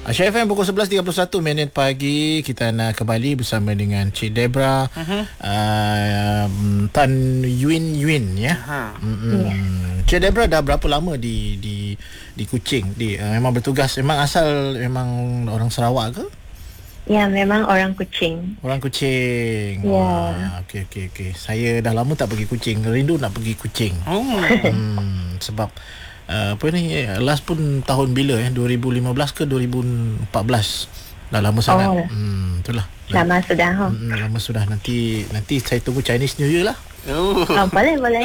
Asia FM pukul 11.31 pagi. Kita nak kembali bersama dengan Cik Debra Tan Yuen ya. Cik Debra dah berapa lama di Kuching? Memang bertugas, memang asal memang orang Sarawak ke? Ya, memang orang Kuching. Orang Kuching. Ya. Okey. Saya dah lama tak pergi Kuching. Rindu nak pergi Kuching. Sebab apa ni, last pun tahun bila 2015 ke 2014. Dah lama sangat. Itulah. Lama sudah. Lama sudah. Nanti saya tunggu Chinese New Year lah. Boleh. Boleh.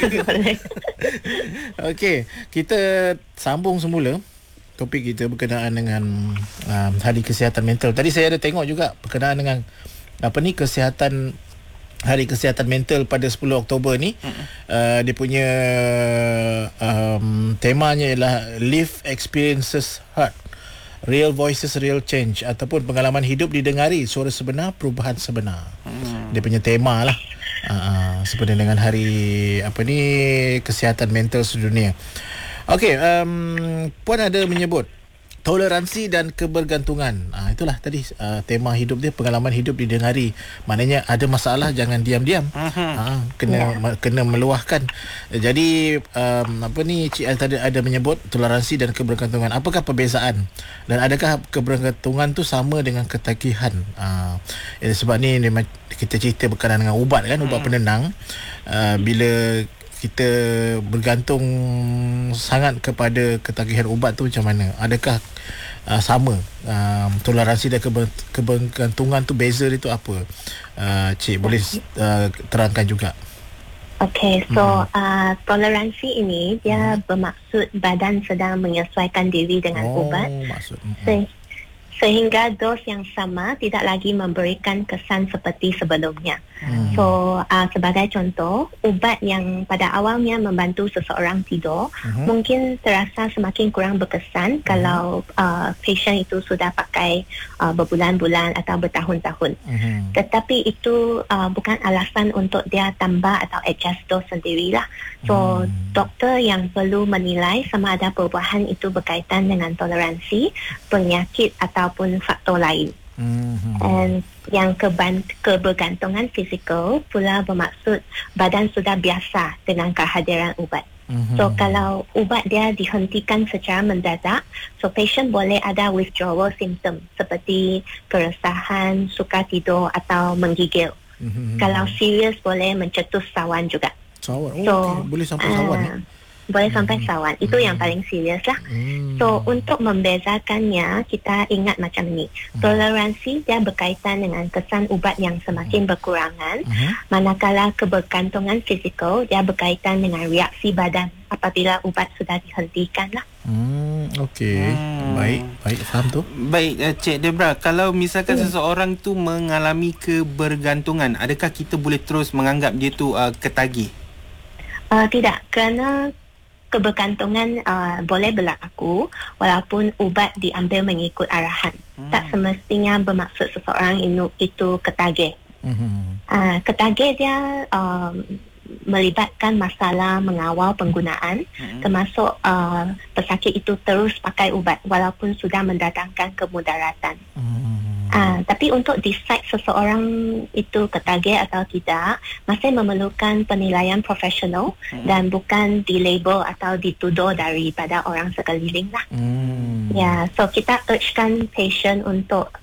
Okey, kita sambung semula topik kita berkenaan dengan Hari Kesihatan Mental. Tadi saya ada tengok juga berkenaan dengan kesihatan, Hari Kesihatan Mental pada 10 Oktober ni. Dia punya temanya ialah Live Experiences Heart, Real Voices, Real Change, ataupun pengalaman hidup didengari, suara sebenar, perubahan sebenar. Dia punya tema lah. Sebenarnya dengan hari Kesihatan Mental Sedunia. Okey, Puan ada menyebut toleransi dan kebergantungan. Itulah tadi tema hidup dia, pengalaman hidup didengari. Maknanya ada masalah jangan diam-diam. Kena meluahkan. Jadi Cik Al tadi ada menyebut toleransi dan kebergantungan. Apakah perbezaan? Dan adakah kebergantungan tu sama dengan ketagihan? Sebab ni kita cerita berkenaan dengan ubat kan, ubat penenang. Bila kita bergantung sangat kepada ketagihan ubat tu, macam mana? Adakah sama? Toleransi dan kebergantungan tu, beza dia tu apa? Cik boleh terangkan juga. Okey, so toleransi ini dia bermaksud badan sedang menyesuaikan diri dengan ubat. Sehingga dos yang sama tidak lagi memberikan kesan seperti sebelumnya. So sebagai contoh, ubat yang pada awalnya membantu seseorang tidur mungkin terasa semakin kurang berkesan kalau pasien itu sudah pakai berbulan-bulan atau bertahun-tahun. Tetapi itu bukan alasan untuk dia tambah atau adjust dos sendirilah. So doktor yang perlu menilai sama ada perubahan itu berkaitan dengan toleransi, penyakit ataupun faktor lain. And yang kebergantungan fizikal pula bermaksud badan sudah biasa dengan kehadiran ubat. So kalau ubat dia dihentikan secara mendadak, so patient boleh ada withdrawal symptom seperti keresahan, sukar tidur atau menggigil. Kalau serius boleh mencetus sawan juga. Sawan? Boleh sampai sawan ya? Boleh sampai sawan. Itu yang paling serius lah. So untuk membezakannya, kita ingat macam ni. Toleransi dia berkaitan dengan kesan ubat yang semakin berkurangan, manakala kebergantungan fizikal dia berkaitan dengan reaksi badan apabila ubat sudah dihentikan lah. Okey. Baik, faham tu. Baik, Cik Debra, kalau misalkan seseorang tu mengalami kebergantungan, adakah kita boleh terus menganggap dia tu ketagih? Tidak, kerana kebergantungan boleh berlaku walaupun ubat diambil mengikut arahan. Tak semestinya bermaksud seseorang itu ketagih. Ketagih dia melibatkan masalah mengawal penggunaan, termasuk pesakit itu terus pakai ubat walaupun sudah mendatangkan kemudaratan. Tapi untuk decide seseorang itu ketagih atau tidak masih memerlukan penilaian profesional dan bukan dilabel atau dituduh daripada orang sekeliling lah. Ya, so kita urgekan patient untuk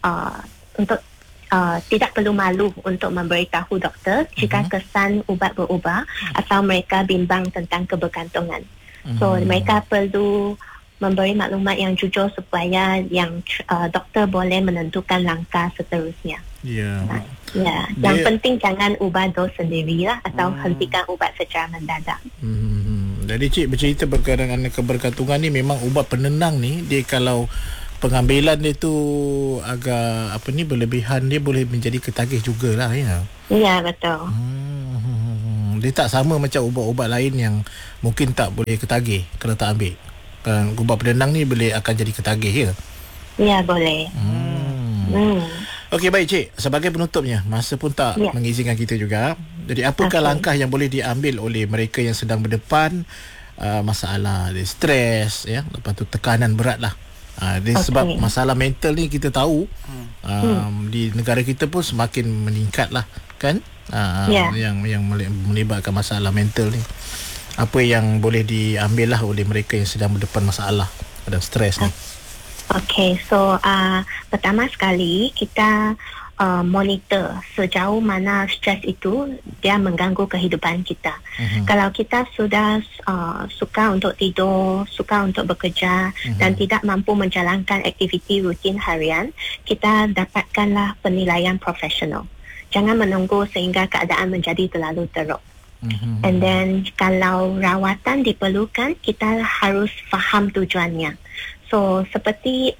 tidak perlu malu untuk memberitahu doktor jika kesan ubat berubah atau mereka bimbang tentang kebergantungan. So mereka perlu memberi maklumat yang jujur supaya yang doktor boleh menentukan langkah seterusnya. Yang penting jangan ubah dos sendirilah atau hentikan ubat secara mendadak. Jadi Cik bercerita berkenaan kebergantungan ni, memang ubat penenang ni dia kalau pengambilan dia tu agak berlebihan, dia boleh menjadi ketagih jugalah ya. Ya, betul. Dia tak sama macam ubat-ubat lain yang mungkin tak boleh ketagih kalau tak ambil. Kan ubat penenang ni boleh akan jadi ketagih ya? Ya, boleh. Okey, baik Cik, sebagai penutupnya, masa pun tak mengizinkan kita juga. Jadi apakah langkah yang boleh diambil oleh mereka yang sedang berdepan masalah stres ya, lepas tu tekanan berat lah Sebab masalah mental ni kita tahu di negara kita pun semakin meningkat lah kan, yang melibatkan masalah mental ni. Apa yang boleh diambil lah oleh mereka yang sedang berdepan masalah dan stres ni? Okay, so pertama sekali kita monitor sejauh mana stres itu dia mengganggu kehidupan kita. Kalau kita sudah suka untuk tidur, suka untuk bekerja dan tidak mampu menjalankan aktiviti rutin harian, kita dapatkanlah penilaian profesional. Jangan menunggu sehingga keadaan menjadi terlalu teruk. And then kalau rawatan diperlukan, kita harus faham tujuannya. So seperti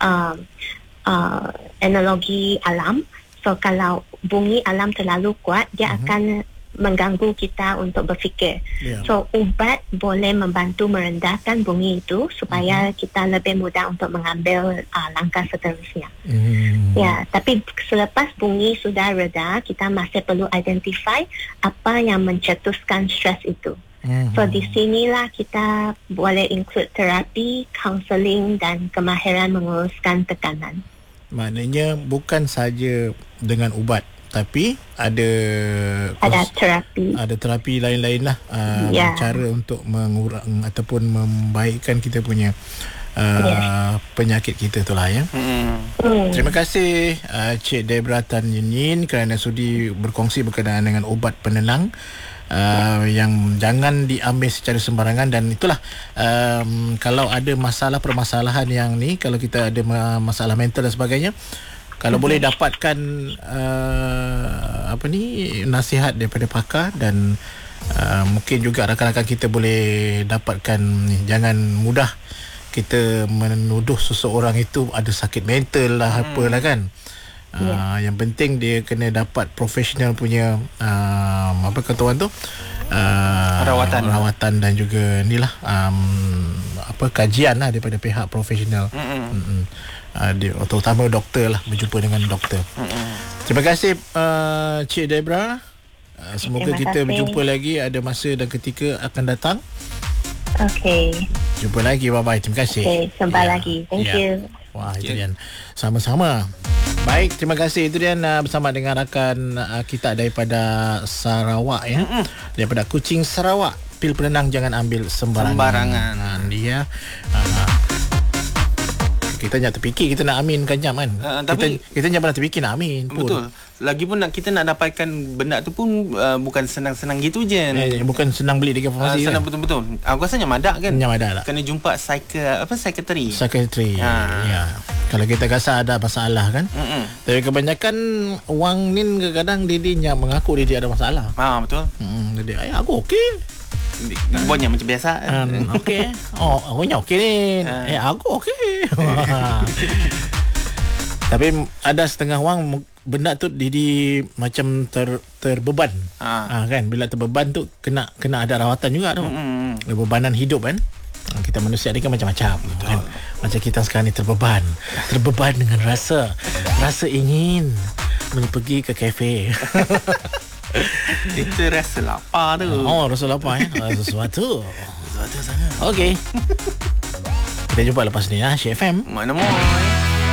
analogi alam, so kalau bunyi alam terlalu kuat, dia akan mengganggu kita untuk berfikir. So ubat boleh membantu merendahkan bunyi itu supaya kita lebih mudah untuk mengambil langkah seterusnya. Ya, tapi selepas bunyi sudah reda, kita masih perlu identify apa yang mencetuskan stres itu. So di sinilah kita boleh include terapi, counselling dan kemahiran menguruskan tekanan. Maknanya bukan saja dengan ubat, tapi ada terapi lain-lain lah, cara untuk mengurang ataupun membaikkan kita punya penyakit kita tu lah ya. Terima kasih Cik Debra Tan Yin kerana sudi berkongsi berkenaan dengan ubat penenang yang jangan diambil secara sembarangan. Dan itulah kalau ada permasalahan yang ni, kalau kita ada masalah mental dan sebagainya, kalau boleh dapatkan nasihat daripada pakar, dan mungkin juga rakan-rakan kita boleh dapatkan jangan mudah kita menuduh seseorang itu ada sakit mental lah, apalah kan. Yang penting dia kena dapat profesional punya apa kata orang tu, rawatan dan juga inilah kajian lah daripada pihak profesional. Terutama doktor lah, berjumpa dengan doktor. Terima kasih Cik Debra. Semoga kita berjumpa lagi ada masa dan ketika akan datang. Okay. Jumpa lagi, bye-bye. Terima kasih. Okay, sampai lagi. Thank you. Wah, itu dia. Sama-sama. Baik, terima kasih. Itu dia bersama dengan rakan kita daripada Sarawak ya. Daripada Kuching, Sarawak. Pil penenang jangan ambil sembarangan. Dia kita jangan terfikir kita nak amin kan jam kan. Tapi kita jangan pernah terfikir nak amin pun. Betul. Lagipun kita nak dapatkan benda tu pun bukan senang-senang gitu je. Bukan senang beli dekat farmasi. Senang betul-betul. Aku rasa madak kan. Madak lah. Kena jumpa psychiatry. Ya. Kalau kita rasa ada masalah kan. Tapi kebanyakan wang ni kadang dia mengaku dia ada masalah. Betul. Jadi aku okey. Buatnya macam biasa. Okey. Akunya okey ni. Aku okey. Tapi ada setengah wang benda tu dia macam terbeban. Kan bila terbeban tu kena ada rawatan juga tu. Bebanan hidup kan. Kita manusia ni kan macam-macam kan? Macam kita sekarang ni terbeban dengan rasa ingin pergi ke kafe. Itu rasa lapar tu. Rasa lapar sesuatu sangat. Okey. Kita jumpa lepas ni Syed FM. Mana